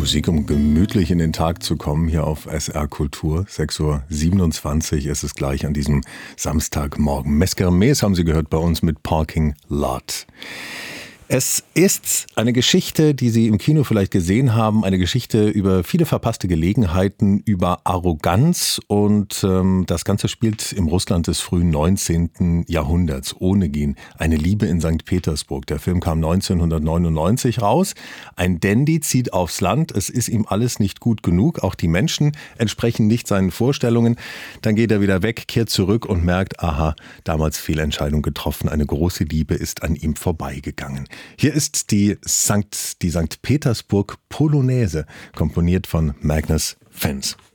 Musik, um gemütlich in den Tag zu kommen, hier auf SR Kultur. 6:27 Uhr ist es gleich an diesem Samstagmorgen. Meskermes haben Sie gehört bei uns mit Parking Lot. Es ist eine Geschichte, die Sie im Kino vielleicht gesehen haben, eine Geschichte über viele verpasste Gelegenheiten, über Arroganz und das Ganze spielt im Russland des frühen 19. Jahrhunderts. Onegin, eine Liebe in St. Petersburg. Der Film kam 1999 raus. Ein Dandy zieht aufs Land, es ist ihm alles nicht gut genug, auch die Menschen entsprechen nicht seinen Vorstellungen. Dann geht er wieder weg, kehrt zurück und merkt, aha, damals Fehlentscheidung getroffen, eine große Liebe ist an ihm vorbeigegangen. Hier ist die St. Petersburg Polonaise, komponiert von Magnus Fens.